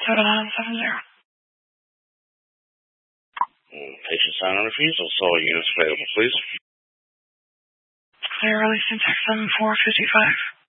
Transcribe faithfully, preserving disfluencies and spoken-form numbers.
seven nine seven zero. Patient sign on refusal. So all units available, please. Clear release in text seven four five five.